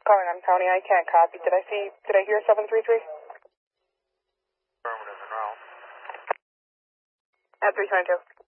Calling on County, I can't copy. Did I hear 733? Affirmative, and route. At 322.